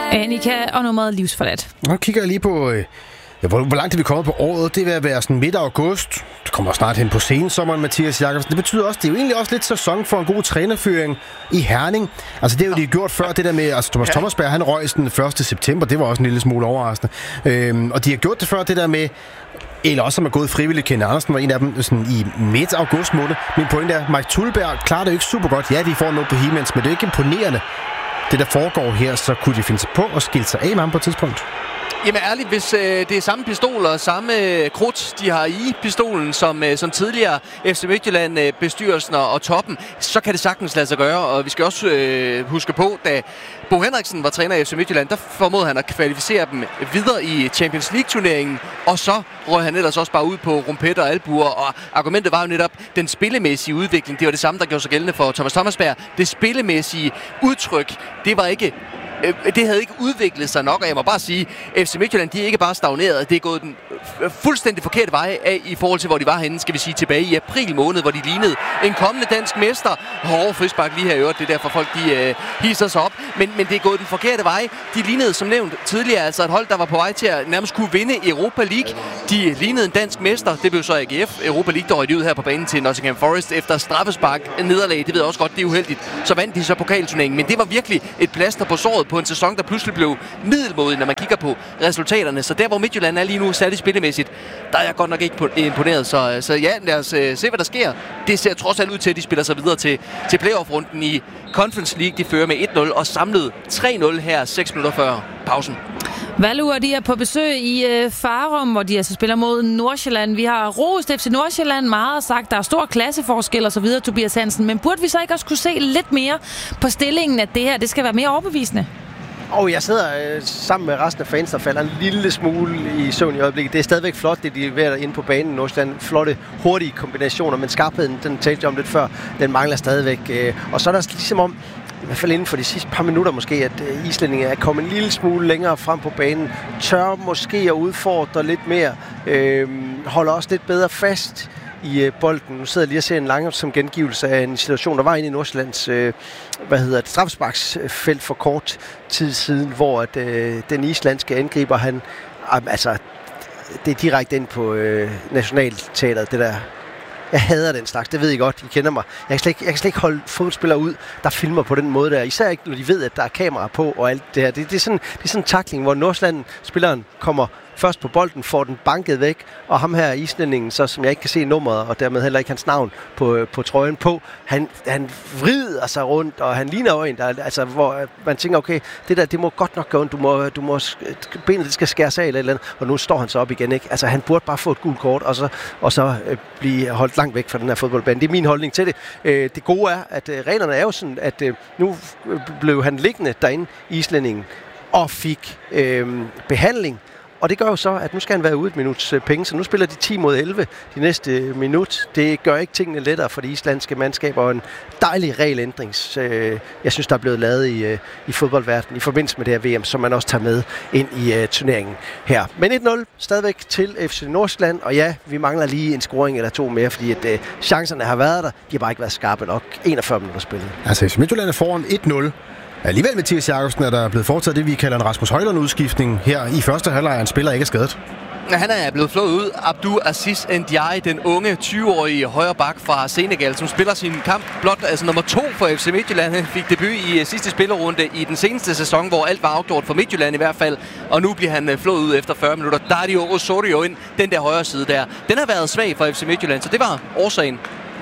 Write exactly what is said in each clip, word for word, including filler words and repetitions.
Annika og nummeret Livsforladt. Nu kigger jeg lige på, øh, ja, hvor, hvor langt er vi kommet på året. Det vil være sådan midt af august. Det kommer snart hen på sensommeren, Mathias Jakobsen. Det betyder også, det er jo egentlig også lidt sæson for en god trænerføring i Herning. Altså det har jo de gjort før, det der med, altså Thomas ja. Thomasberg, han røg den første september. Det var også en lille smule overraskende. Øhm, og de har gjort det før, det der med, eller også som er gået frivilligt. Ken Andersen var en af dem sådan i midt august måned. Min pointe er, Mike Thuleberg klarer det jo ikke super godt. Ja, de får noget på Hemans, men det er ikke imponerende. Det, der foregår her, så kunne de finde sig på at skille sig af med ham på et tidspunkt. Jamen ærligt, hvis øh, det er samme pistol og samme øh, krudt, de har i pistolen, som, øh, som tidligere F C Midtjylland, øh, bestyrelsen og, og toppen, så kan det sagtens lade sig gøre. Og vi skal også øh, huske på, da Bo Henriksen var træner i F C Midtjylland, der formåede han at kvalificere dem videre i Champions League-turneringen, og så røg han ellers også bare ud på rumpetter og albuer, og argumentet var jo netop den spillemæssige udvikling. Det var det samme, der gjorde sig gældende for Thomas Thomasberg. Det spillemæssige udtryk, det var ikke... Det havde ikke udviklet sig nok, og jeg må bare sige, F C Midtjylland, de er ikke bare stagneret. Det er gået den fuldstændig forkerte vej af i forhold til, hvor de var henne, skal vi sige, tilbage i april måned, hvor de lignede en kommende dansk mester. Hårde frispark lige her i øvrigt, det er derfor folk, de øh, hisser sig op. Men, men det er gået den forkerte vej. De lignede, som nævnt tidligere, altså et hold, der var på vej til at nærmest kunne vinde Europa League. De lignede en dansk mester. Det blev så A G F. Europa League, der røg de ud her på banen til Nottingham Forest efter straffespark nederlag. Det ved jeg også godt, det er uheldigt. Så vandt de så pokalturneringen. Men det var virkelig et plaster på såret på en sæson, der pludselig blev middelmådig, når man kigger på resultaterne. Så der, hvor Midtjylland er lige nu, særligt spillemæssigt, der er jeg godt nok ikke imponeret. Så, så ja, lad os uh, se, hvad der sker. Det ser trods alt ud til, at de spiller sig videre til, til playoff-runden i Conference League. De fører med et nul og samlet tre nul her seks minutter før pausen. Valur, de er på besøg i øh, Farum, hvor de altså spiller mod Nordsjælland. Vi har rost F C Nordsjælland meget og sagt, der er stor klasseforskel og så videre, Tobias Hansen. Men burde vi så ikke også kunne se lidt mere på stillingen, at det her det skal være mere overbevisende? Og jeg sidder øh, sammen med resten af fans, der falder en lille smule i søvn i øjeblikket. Det er stadigvæk flot, det de er ved at inde på banen. Nordsjælland, flotte, hurtige kombinationer, men skarpheden, den talte jeg om lidt før, den mangler stadigvæk. Øh, og så er der ligesom om, i hvert fald inden for de sidste par minutter måske, at øh, islændinge er kommet en lille smule længere frem på banen. Tør måske at udfordre lidt mere. Øh, holder også lidt bedre fast i øh, bolden. Nu sidder jeg lige og ser en langsom gengivelse af en situation, der var inde i Nordsjællands øh, hvad hedder det, straffesparksfelt for kort tid siden, hvor at, øh, den islandske angriber, han øh, altså, det er direkte ind på øh, Nationalteatret, det der. Jeg hader den slags, det ved I godt, I kender mig. Jeg kan slet ikke, jeg kan slet ikke holde fodboldspillere ud, der filmer på den måde der. Især ikke, når de ved, at der er kamera på og alt det her. Det, det, er, sådan, det er sådan en tackling, hvor Nordsjælland-spilleren kommer først på bolden, får den banket væk, og ham her islændingen, så som jeg ikke kan se nummeret, og dermed heller ikke hans navn på, på trøjen på, han, han vrider sig rundt, og han ligner jo en, der, altså, hvor man tænker, okay, det der, det må godt nok gå ondt, du må, du må, benet det skal skæres af eller et eller andet, og nu står han så op igen, ikke? Altså, han burde bare få et gult kort, og så, og så øh, blive holdt langt væk fra den her fodboldbane. Det er min holdning til det. Øh, det gode er, at øh, reglerne er jo sådan, at øh, nu blev han liggende derinde, islændingen, og fik øh, behandling. Og det gør jo så, at nu skal han være ude et minuts penge, så nu spiller de ti mod elleve de næste minut. Det gør ikke tingene lettere for de islandske mandskaber, og en dejlig regelændring, jeg synes, der er blevet lavet i, i fodboldverdenen i forbindelse med det her V M, som man også tager med ind i uh, turneringen her. Men et nul stadigvæk til F C Nordsjælland, og ja, vi mangler lige en scoring eller to mere, fordi at, uh, chancerne har været der, de har bare ikke været skarpe nok. enogfyrre minutter spillet. Altså, F C Midtjylland er foran et nul. Alligevel, Mathias Jakobsen, er der blevet foretaget det, vi kalder en Rasmus Højlund-udskiftning her i første halvleg. Han spiller ikke er skadet. Han er blevet flået ud. Abdou Aziz Ndiaye, den unge tyve-årige højre bak fra Senegal, som spiller sin kamp blot altså nummer to for F C Midtjylland. Han fik debut i sidste spillerunde i den seneste sæson, hvor alt var afgjort for Midtjylland i hvert fald. Og nu bliver han flået ud efter fyrre minutter. Dario Osorio ind, den der højre side der. Den har været svag for F C Midtjylland, så det var årsagen.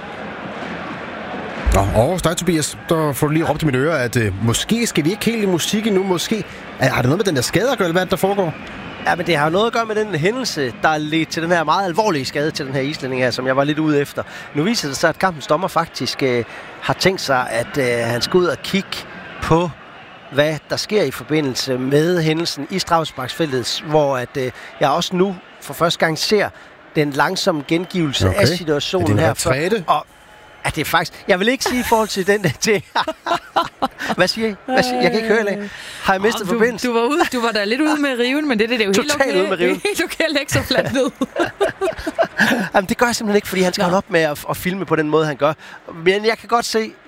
Nå, og hos dig, Tobias, der får du lige råbt i mine ører, at øh, måske skal vi ikke helt i musik endnu, måske. Er, har det noget med den der skade at gøre, eller hvad der foregår? Ja, men det har noget at gøre med den hændelse, der er ledt til den her meget alvorlige skade til den her islænding her, som jeg var lidt ude efter. Nu viser det sig, at kampens dommer faktisk øh, har tænkt sig, at øh, han skal ud og kigge på, hvad der sker i forbindelse med hændelsen i straffesparksfeltet, hvor at, øh, jeg også nu for første gang ser den langsomme gengivelse okay. af situationen her. For, og Ja, det er faktisk... Jeg vil ikke sige i forhold til den der til... Hvad siger I? Hvad siger I? Jeg kan ikke høre det. Har jeg mistet oh, forbindelse? Du var, ude, du var da lidt ude med riven, men det, det er jo helt okay. Totalt ude med riven. Det er helt okay at lægge så fladt ned. Jamen, det gør jeg simpelthen ikke, fordi han skal holde op med at, at filme på den måde, han gør. Men jeg kan godt se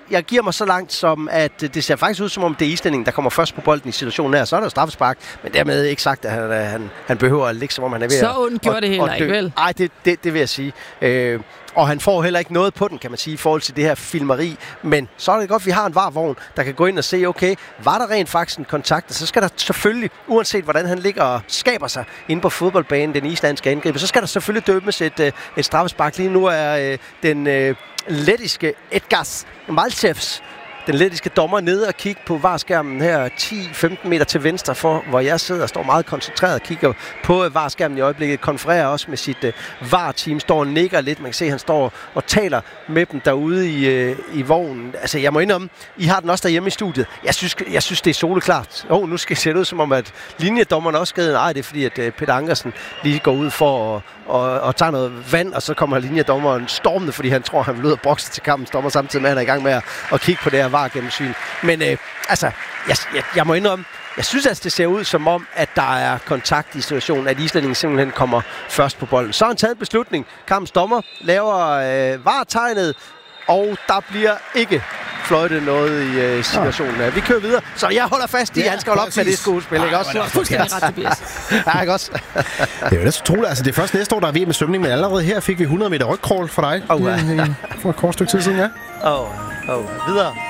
jeg giver mig så langt som, at det ser faktisk ud som om, det er islændingen, der kommer først på bolden i situationen her. Så er der jo straffespark, men dermed ikke sagt, at han, han, han behøver at ligge, som om han er ved at... Så ondt gjorde det heller ikke, vel? Nej, det, det, det vil jeg sige. Øh, og han får heller ikke noget på den, kan man sige, i forhold til det her filmeri. Men så er det godt, at vi har en varvogn, der kan gå ind og se, okay, var der rent faktisk en kontakt? Så skal der selvfølgelig, uanset hvordan han ligger og skaber sig inde på fodboldbanen, den islandske angriber, så skal der selvfølgelig dømmes et, et straffespark. Lige nu er øh, den øh, lettiske Edgars Malchevs, den lettiske dommer, nede og kigge på varskærmen her ti til femten meter til venstre for, hvor jeg sidder og står meget koncentreret og kigger på uh, varskærmen i øjeblikket. Konfererer også med sit uh, var-team, står og nikker lidt. Man kan se, at han står og taler med dem derude i, uh, i vognen. Altså, jeg må indrømme, I har den også derhjemme i studiet. Jeg synes, jeg synes det er soleklart. Åh, oh, nu skal det se ud som om, at linjedommeren også skal. Nej, det er fordi, at uh, Peter Ankersen lige går ud for at og, og tager noget vand, og så kommer linjedommeren stormende, fordi han tror, han vil ud og brokse til kampens dommer, samtidig med, at han er i gang med at, at kigge på det her var-gennemsyn. Men øh, altså, jeg, jeg, jeg må indrømme, jeg synes altså, det ser ud som om, at der er kontakt i situationen, at islændingen simpelthen kommer først på bolden. Så har han taget en beslutning. Kampens dommer laver øh, var-tegnet, og der bliver ikke fløjte noget i øh, situationen. Ja. Vi kører videre, så jeg holder fast i, ja, han skal holde op med det skuespil, ikke også? Det er fuldstændig ret, Tobias. Ja, ikke også? Det er jo næsten utroligt. Altså, det er først næste år, der er V M med svømning, men allerede her fik vi hundrede meter rygcrawl for dig. Oh, ja. For et kort stykke tid siden, ja. Åh, oh, oh. Videre.